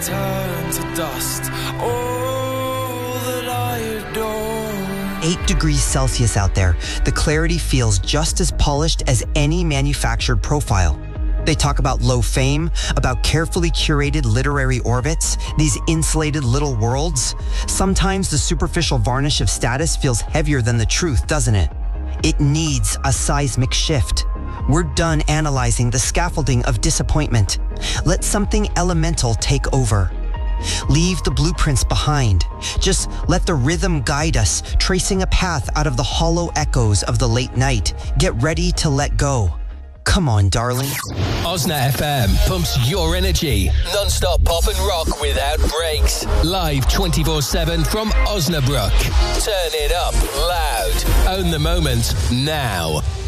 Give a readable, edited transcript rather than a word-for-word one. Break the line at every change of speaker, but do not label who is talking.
turn to dust. All that I adore.
8 degrees Celsius out there. The clarity feels just as polished as any manufactured profile. They talk about low fame, about carefully curated literary orbits, these insulated little worlds. Sometimes the superficial varnish of status feels heavier than the truth, doesn't it? It needs a seismic shift. We're done analyzing the scaffolding of disappointment. Let something elemental take over. Leave the blueprints behind. Just let the rhythm guide us, tracing a path out of the hollow echoes of the late night. Get ready to let go. Come on, darling.
Osna FM pumps your energy. Non-stop pop and rock without breaks. Live 24/7 from Osnabrück. Turn it up loud. Own the moment now.